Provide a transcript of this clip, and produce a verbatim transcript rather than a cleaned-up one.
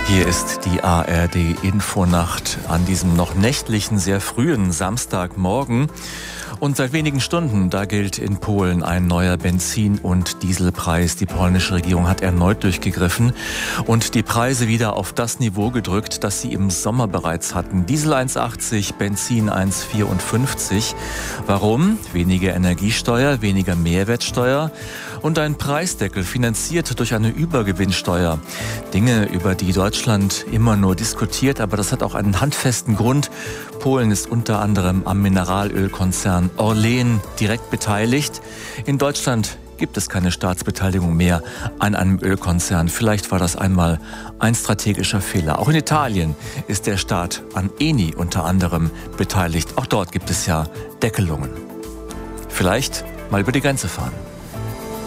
Hier ist die A R D-Infonacht an diesem noch nächtlichen, sehr frühen Samstagmorgen. Und seit wenigen Stunden, da gilt in Polen ein neuer Benzin- und Dieselpreis. Die polnische Regierung hat erneut durchgegriffen und die Preise wieder auf das Niveau gedrückt, das sie im Sommer bereits hatten. Diesel eins Komma achtzig, Benzin eins Komma vierundfünfzig. Warum? Weniger Energiesteuer, weniger Mehrwertsteuer und ein Preisdeckel finanziert durch eine Übergewinnsteuer. Dinge, über die Deutschland immer nur diskutiert, aber das hat auch einen handfesten Grund. Polen ist unter anderem am Mineralölkonzern Orlen direkt beteiligt. In Deutschland gibt es keine Staatsbeteiligung mehr an einem Ölkonzern. Vielleicht war das einmal ein strategischer Fehler. Auch in Italien ist der Staat an Eni unter anderem beteiligt. Auch dort gibt es ja Deckelungen. Vielleicht mal über die Grenze fahren.